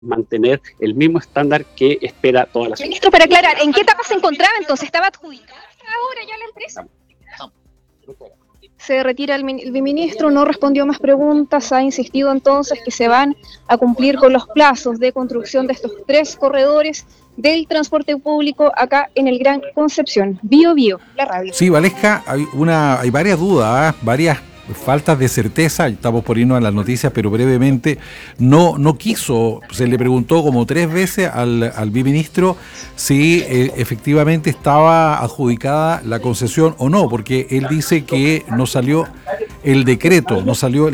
mantener el mismo estándar que espera toda la sociedad. Ministro, para aclarar, ¿en qué etapa se encontraba entonces? ¿Estaba adjudicada ahora ya la empresa? Se retira el viceministro, no respondió más preguntas, ha insistido entonces que se van a cumplir con los plazos de construcción de estos 3 corredores del transporte público acá en el Gran Concepción. Bio, la radio. Sí, Valesca, hay varias dudas, varias faltas de certeza. Estamos por irnos a las noticias, pero brevemente no quiso, se le preguntó como 3 veces al viceministro si efectivamente estaba adjudicada la concesión o no, porque él dice que no salió el decreto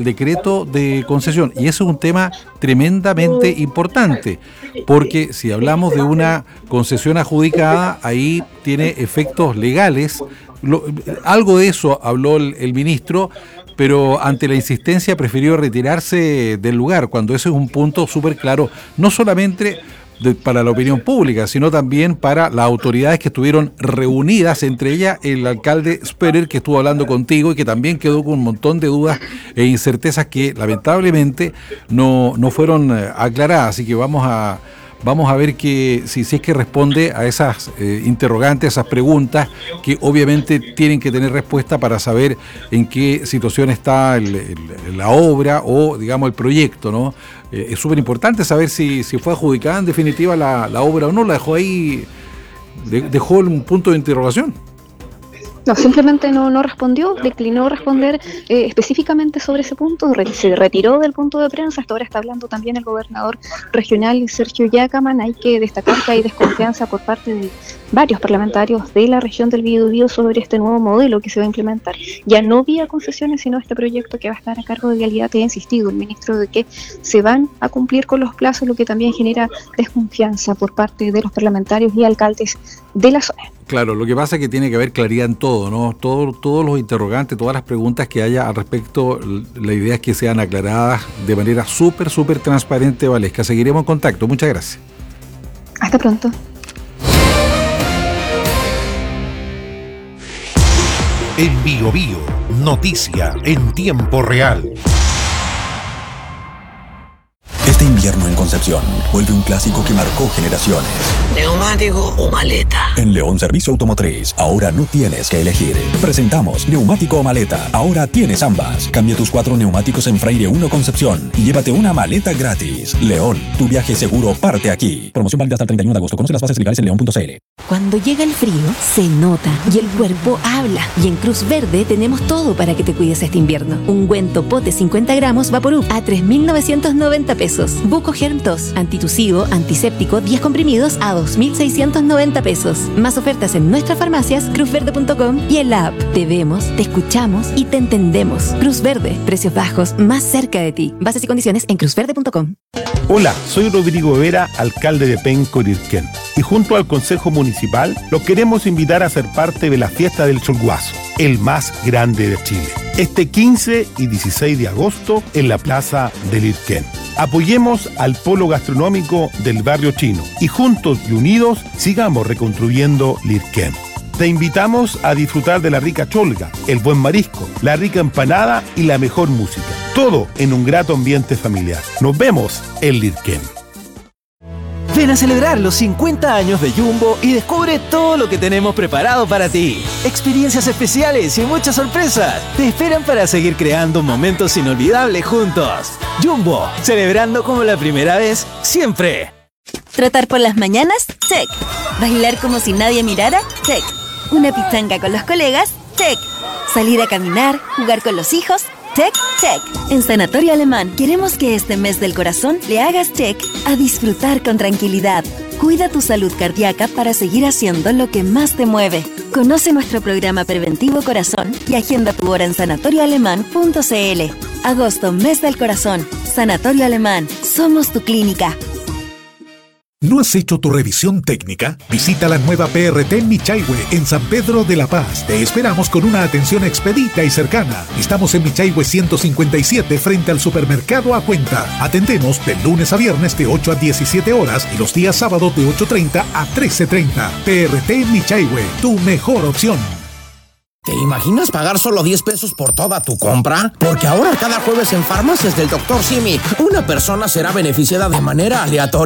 de concesión, y eso es un tema tremendamente importante, porque si hablamos de una concesión adjudicada, ahí tiene efectos legales. Algo de eso habló el ministro, pero ante la insistencia prefirió retirarse del lugar, cuando ese es un punto súper claro, no solamente para la opinión pública, sino también para las autoridades que estuvieron reunidas, entre ellas el alcalde Sperer, que estuvo hablando contigo y que también quedó con un montón de dudas e incertezas que lamentablemente no fueron aclaradas. Así que vamos a ver que si es que responde a esas interrogantes, esas preguntas que obviamente tienen que tener respuesta para saber en qué situación está la obra o, digamos, el proyecto, ¿no? Es súper importante saber si fue adjudicada en definitiva la obra o no. La dejó ahí, dejó un punto de interrogación. No, simplemente no respondió, declinó responder específicamente sobre ese punto, se retiró del punto de prensa. Hasta ahora está hablando también el gobernador regional Sergio Yacaman. Hay que destacar que hay desconfianza por parte de varios parlamentarios de la región del Biobío sobre este nuevo modelo que se va a implementar. Ya no vía concesiones, sino este proyecto que va a estar a cargo de Vialidad. Ha insistido el ministro de que se van a cumplir con los plazos, lo que también genera desconfianza por parte de los parlamentarios y alcaldes de la zona. Claro, lo que pasa es que tiene que haber claridad en todo, ¿no? Todos los interrogantes, todas las preguntas que haya al respecto, la idea es que sean aclaradas de manera súper transparente, Valesca. Seguiremos en contacto. Muchas gracias. Hasta pronto. En Biobío, noticia en tiempo real. Este invierno en Concepción vuelve un clásico que marcó generaciones. ¿Neumático o maleta? En León Servicio Automotriz, ahora no tienes que elegir. Presentamos neumático o maleta. Ahora tienes ambas. Cambia tus 4 neumáticos en Freire 1 Concepción y llévate una maleta gratis. León, tu viaje seguro parte aquí. Promoción válida hasta el 31 de agosto. Conoce las bases legales en león.cl. Cuando llega el frío, se nota y el cuerpo habla. Y en Cruz Verde tenemos todo para que te cuides este invierno. Ungüento pote 50 gramos Vaporub a 3.990 pesos. Buco Germ Tos, antitusivo, antiséptico, 10 comprimidos a 2.690 pesos. Más ofertas en nuestras farmacias, cruzverde.com y en la app. Te vemos, te escuchamos y te entendemos. Cruz Verde, precios bajos más cerca de ti. Bases y condiciones en cruzverde.com. Hola, soy Rodrigo Vera, alcalde de Penco, Lirquén, y junto al Consejo Municipal los queremos invitar a ser parte de la Fiesta del Cholguazo, el más grande de Chile, este 15 y 16 de agosto en la Plaza de Lirquén. Apoyemos al polo gastronómico del barrio chino y juntos y unidos sigamos reconstruyendo Lirquén. Te invitamos a disfrutar de la rica cholga, el buen marisco, la rica empanada y la mejor música. Todo en un grato ambiente familiar. Nos vemos en Lirquén. Ven a celebrar los 50 años de Jumbo y descubre todo lo que tenemos preparado para ti. Experiencias especiales y muchas sorpresas te esperan para seguir creando momentos inolvidables juntos. Jumbo, celebrando como la primera vez, siempre. ¿Trotar por las mañanas? Check. ¿Bailar como si nadie mirara? Check. ¿Una pichanga con los colegas? Check. ¿Salir a caminar? ¿Jugar con los hijos? Check, check. En Sanatorio Alemán queremos que este mes del corazón le hagas check a disfrutar con tranquilidad. Cuida tu salud cardíaca para seguir haciendo lo que más te mueve. Conoce nuestro programa preventivo Corazón y agenda tu hora en sanatorioalemán.cl. Agosto, mes del corazón. Sanatorio Alemán. Somos tu clínica. ¿No has hecho tu revisión técnica? Visita la nueva PRT en Michaihue, en San Pedro de la Paz. Te esperamos con una atención expedita y cercana. Estamos en Michaihue 157 frente al supermercado A Cuenta. Atendemos de lunes a viernes de 8 a 17 horas y los días sábados de 8:30 a 13:30. PRT en Michaihue, tu mejor opción. ¿Te imaginas pagar solo 10 pesos por toda tu compra? Porque ahora cada jueves en Farmacias del Dr. Simi, una persona será beneficiada de manera aleatoria.